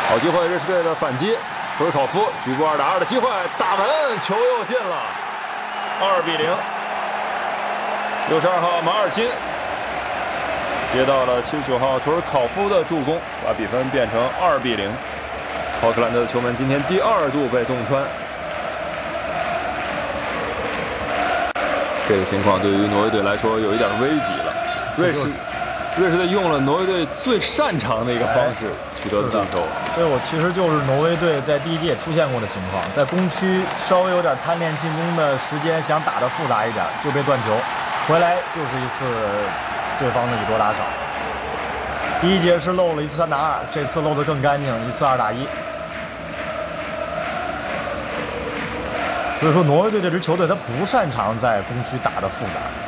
好机会，瑞士队的反击，图尔考夫局部2打2的机会，打门，球又进了，2比0。62号马尔金接到了79号图尔考夫的助攻，把比分变成2比0。奥克兰德的球门今天第2度被洞穿，这个情况对于挪威队来说有一点危急了。瑞士队用了挪威队最擅长的一个方式取得进球。 这我其实就是挪威队在第一届出现过的情况，在攻区稍微有点贪恋进攻的时间，想打得复杂一点，就被断球，回来就是一次对方的以多打少。第一节是漏了一次3打2，这次漏得更干净，一次2打1。所以说，挪威队这支球队他不擅长在攻区打得复杂。